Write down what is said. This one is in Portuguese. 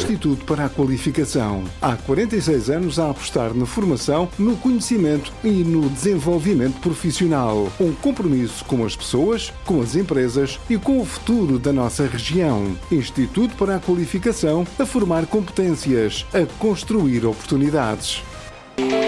Instituto para a Qualificação. Há 46 anos a apostar na formação, no conhecimento e no desenvolvimento profissional. Um compromisso com as pessoas, com as empresas e com o futuro da nossa região. Instituto para a Qualificação, a formar competências, a construir oportunidades.